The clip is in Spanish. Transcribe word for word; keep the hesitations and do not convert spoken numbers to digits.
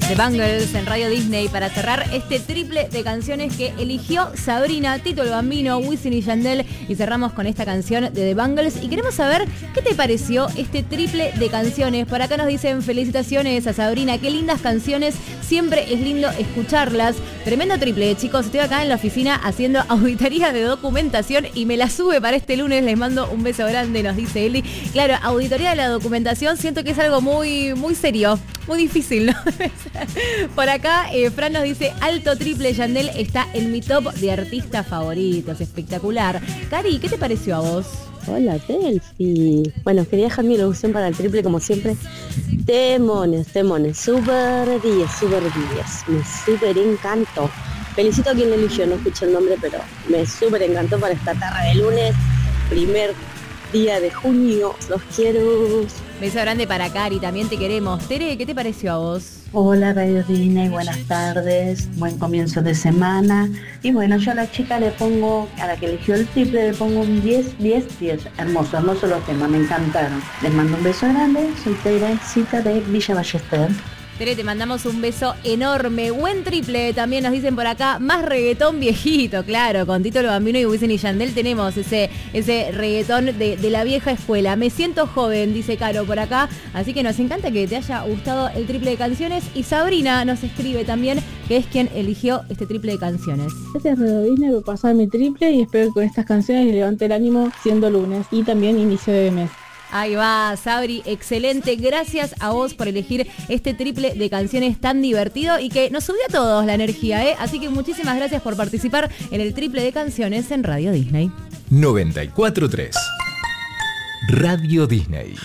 The Bangles en Radio Disney para cerrar este triple de canciones que eligió Sabrina, Tito el Bambino, Wisin y Yandel, y cerramos con esta canción de The Bangles y queremos saber qué te pareció este triple de canciones. Por acá nos dicen felicitaciones a Sabrina, qué lindas canciones, siempre es lindo escucharlas. Tremendo triple, chicos, estoy acá en la oficina haciendo auditoría de documentación y me la sube para este lunes, les mando un beso grande, nos dice Eli. Claro, auditoría de la documentación siento que es algo muy, muy serio, muy difícil, ¿no? Por acá, eh, Fran nos dice, alto triple, Yandel está en mi top de artistas favoritos, espectacular. Cari, ¿qué te pareció a vos? Hola, Delphi. Bueno, quería dejar mi locución para el triple como siempre. Temones, temones, super diez, super diez. Me super encantó. Felicito a quien lo eligió, no escuché el nombre, pero me super encantó para esta tarde de lunes, primer día de junio. Los quiero. Beso grande para Cari, también te queremos. Tere, ¿qué te pareció a vos? Hola Radio Disney, buenas tardes, buen comienzo de semana. Y bueno, yo a la chica le pongo, a la que eligió el triple, le pongo un diez, diez, diez. Hermoso, hermoso los temas, me encantaron. Les mando un beso grande, soy Teresita de Villa Ballester. Tere, te mandamos un beso enorme. Buen triple, también nos dicen por acá. Más reggaetón viejito, claro. Con Tito el Bambino y Wisin y Yandel tenemos ese, ese reggaetón de, de la vieja escuela. Me siento joven, dice Caro por acá. Así que nos encanta que te haya gustado el triple de canciones. Y Sabrina nos escribe también, que es quien eligió este triple de canciones. Gracias Radio Disney por pasar mi triple y espero que con estas canciones les levante el ánimo siendo lunes y también inicio de mes. Ahí va, Sabri, excelente. Gracias a vos por elegir este triple de canciones tan divertido y que nos subió a todos la energía, ¿eh? Así que muchísimas gracias por participar en el triple de canciones en Radio Disney. noventa y cuatro punto tres Radio Disney.